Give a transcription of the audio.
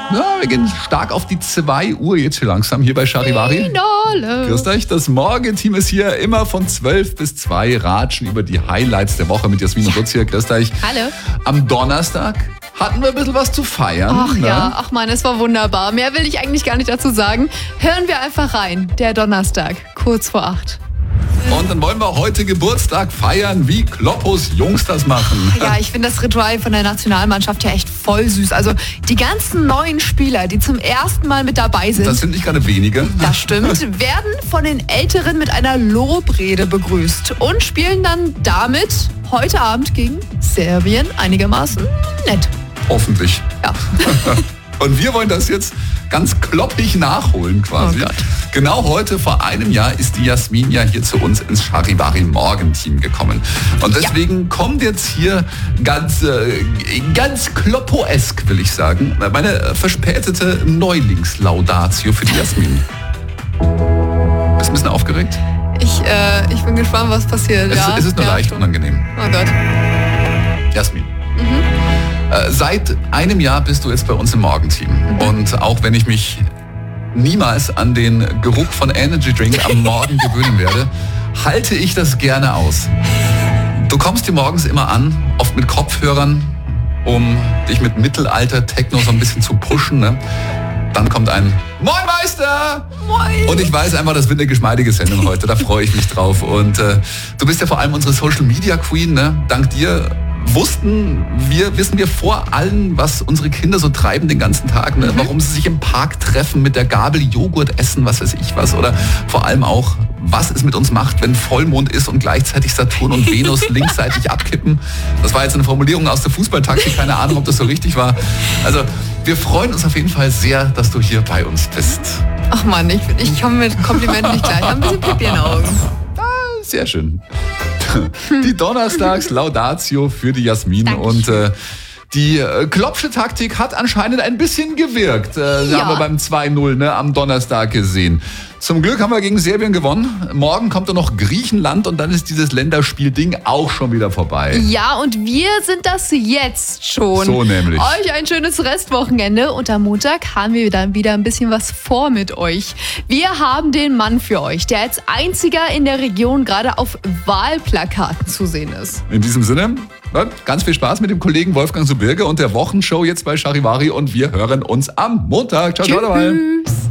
Ja, wir gehen stark auf die 2 Uhr jetzt hier langsam hier bei Charivari. Grüßt euch, das Morgenteam ist hier immer von 12 bis 2, ratschen über die Highlights der Woche mit Jasmin und Lutz hier. Grüßt euch. Hallo. Am Donnerstag hatten wir ein bisschen was zu feiern. Ach ja, ach man, es war wunderbar. Mehr will ich eigentlich gar nicht dazu sagen. Hören wir einfach rein. Der Donnerstag, kurz vor 8. Und dann wollen wir heute Geburtstag feiern, wie Kloppos Jungs das machen. Ja, ich finde das Ritual von der Nationalmannschaft ja echt voll süß. Also die ganzen neuen Spieler, die zum ersten Mal mit dabei sind. Das sind nicht gerade wenige. Das stimmt, werden von den Älteren mit einer Lobrede begrüßt und spielen dann damit heute Abend gegen Serbien einigermaßen nett. Hoffentlich. Ja. Und wir wollen das jetzt ganz kloppig nachholen quasi. Oh Gott. Genau heute vor einem Jahr ist die Jasmin ja hier zu uns ins Charivari Morgenteam gekommen. Und deswegen kommt jetzt hier ganz kloppoesk, will ich sagen, meine verspätete Neulingslaudatio für die Jasmin. Bist du ein bisschen aufgeregt? Ich bin gespannt, was passiert. Es ist nur leicht unangenehm. Oh Gott. Jasmin. Seit einem Jahr bist du jetzt bei uns im Morgenteam. Und auch wenn ich mich niemals an den Geruch von Energy Drink am Morgen gewöhnen werde, halte ich das gerne aus. Du kommst hier morgens immer an, oft mit Kopfhörern, um dich mit Mittelalter-Techno so ein bisschen zu pushen. Ne? Dann kommt ein Moin Meister! Moin! Und ich weiß einfach, das wird eine geschmeidige Sendung heute, da freue ich mich drauf. Und du bist ja vor allem unsere Social Media Queen, ne? Dank dir wissen wir vor allem, was unsere Kinder so treiben den ganzen Tag, ne? Warum sie sich im Park treffen, mit der Gabel Joghurt essen, was weiß ich was. Oder vor allem auch, was es mit uns macht, wenn Vollmond ist und gleichzeitig Saturn und Venus linksseitig abkippen. Das war jetzt eine Formulierung aus der Fußballtaktik, keine Ahnung, ob das so richtig war. Also wir freuen uns auf jeden Fall sehr, dass du hier bei uns bist. Ach Mann, ich komme mit Komplimenten nicht gleich. Ich habe ein bisschen Pipi in den Augen. Sehr schön. Die Donnerstags-Laudatio für die Jasmin. Dankeschön. Und die Kloppsche Taktik hat anscheinend ein bisschen gewirkt. Haben wir beim 2-0 am Donnerstag gesehen. Zum Glück haben wir gegen Serbien gewonnen. Morgen kommt dann noch Griechenland und dann ist dieses Länderspielding auch schon wieder vorbei. Ja, und wir sind das jetzt schon. So nämlich. Euch ein schönes Restwochenende und am Montag haben wir dann wieder ein bisschen was vor mit euch. Wir haben den Mann für euch, der als einziger in der Region gerade auf Wahlplakaten zu sehen ist. In diesem Sinne, ganz viel Spaß mit dem Kollegen Wolfgang Subirge und der Wochenshow jetzt bei Charivari und wir hören uns am Montag. Ciao, ciao dabei. Tschüss.